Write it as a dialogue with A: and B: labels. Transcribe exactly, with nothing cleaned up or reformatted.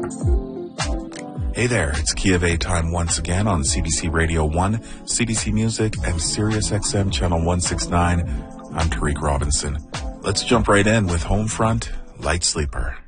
A: Hey there, it's Key of A time once again on C B C Radio one, C B C Music, and Sirius X M Channel one sixty-nine. I'm Tariq Robinson. Let's jump right in with Homefront, Light Sleeper.